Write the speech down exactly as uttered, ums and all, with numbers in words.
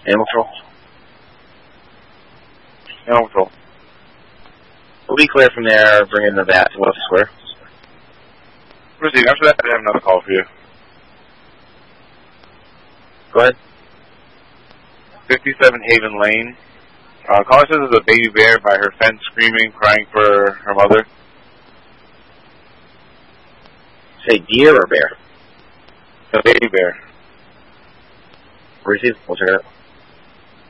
Animal Control. Animal Control. We'll be clear from there, bring in the V A T to Wilson Square. Proceed. After that, I have another call for you. Go ahead. fifty-seven Haven Lane. Uh, caller says there's a baby bear by her fence screaming, crying for her mother. Say deer or bear? A baby bear. Receive. We'll check it out.